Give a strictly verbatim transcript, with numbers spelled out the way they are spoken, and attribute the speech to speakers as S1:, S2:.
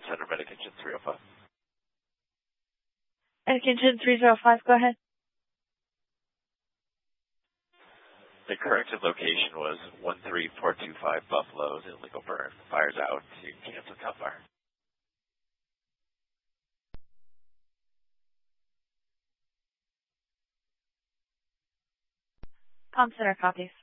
S1: Center, Medication three oh five.
S2: Medication three oh five, go ahead.
S1: The corrected location was one three four two five Buffalo, illegal burn. Fire's out. You can cancel CAL FIRE.
S2: Comm Center copies.